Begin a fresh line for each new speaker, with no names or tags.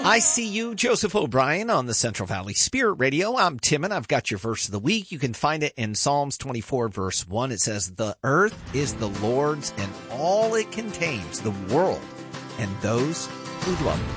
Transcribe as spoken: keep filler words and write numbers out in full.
I see you, Joseph O'Brien, on the Central Valley Spirit Radio. I'm Tim, and I've got your verse of the week. You can find it in Psalms twenty-four, verse one. It says, "The earth is the Lord's and all it contains, the world and those who love it."